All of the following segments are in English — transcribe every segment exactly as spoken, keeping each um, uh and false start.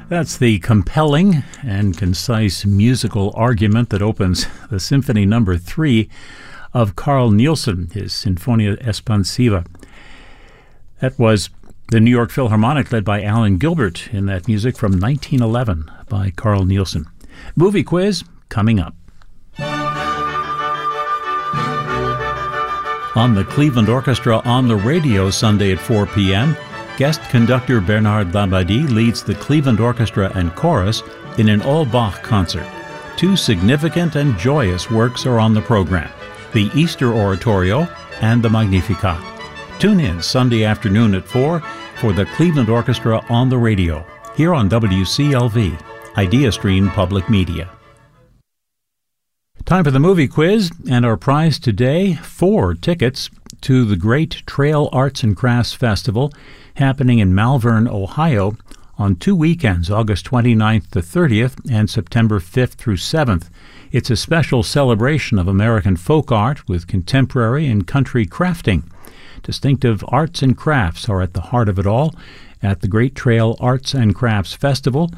That's the compelling and concise musical argument that opens the Symphony Number Three of Carl Nielsen, his Sinfonia Espansiva. That was the New York Philharmonic, led by Alan Gilbert, in that music from nineteen eleven by Carl Nielsen. Movie quiz coming up. On the Cleveland Orchestra on the Radio Sunday at four p.m., guest conductor Bernard Labadie leads the Cleveland Orchestra and Chorus in an all-Bach concert. Two significant and joyous works are on the program, the Easter Oratorio and the Magnificat. Tune in Sunday afternoon at four for the Cleveland Orchestra on the Radio, here on W C L V, IdeaStream Public Media. Time for the movie quiz, and our prize today, four tickets to the Great Trail Arts and Crafts Festival, happening in Malvern, Ohio, on two weekends, August twenty-ninth to thirtieth and September fifth through seventh. It's a special celebration of American folk art with contemporary and country crafting. Distinctive arts and crafts are at the heart of it all at the Great Trail Arts and Crafts Festival,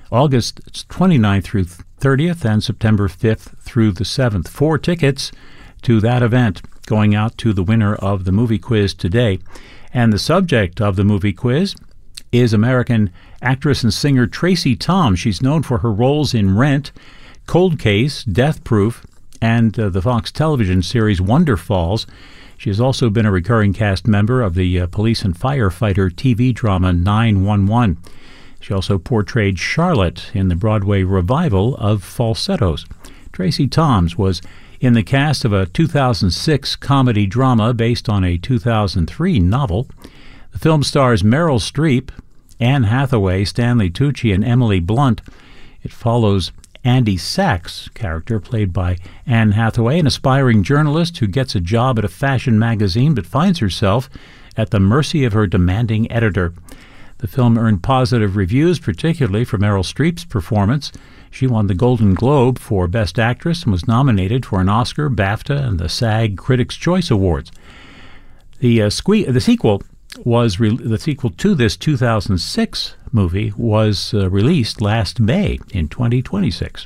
August twenty-ninth through thirtieth and September fifth through the seventh. Four tickets to that event going out to the winner of the movie quiz today. And the subject of the movie quiz is American actress and singer Tracie Thoms. She's known for her roles in Rent, Cold Case, Death Proof, and uh, the Fox television series Wonder Falls. She has also been a recurring cast member of the uh, police and firefighter T V drama nine one one. She also portrayed Charlotte in the Broadway revival of Falsettos. Tracie Thoms was in the cast of a two thousand six comedy drama based on a two thousand three novel. The film stars Meryl Streep, Anne Hathaway, Stanley Tucci, and Emily Blunt. It follows Andy Sachs, character played by Anne Hathaway, an aspiring journalist who gets a job at a fashion magazine but finds herself at the mercy of her demanding editor. The film earned positive reviews, particularly for Meryl Streep's performance. She won the Golden Globe for Best Actress and was nominated for an Oscar, BAFTA, and the SAG Critics' Choice Awards. The uh, sque- the sequel was re- the sequel to this two thousand six movie was uh, released last May in twenty twenty-six.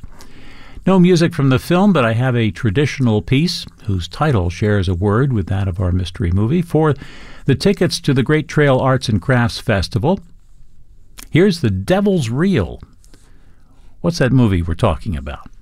No music from the film, but I have a traditional piece whose title shares a word with that of our mystery movie. For the tickets to the Great Trail Arts and Crafts Festival, here's The Devil's Reel. What's that movie we're talking about?